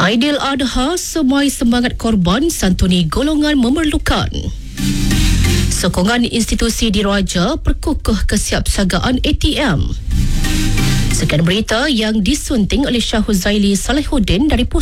Aidiladha, semai semangat korban santuni golongan memerlukan. Sokongan institusi diraja perkukuh kesiapsiagaan ATM. Sekian berita yang disunting oleh Syah Huzaili Salihuddin dari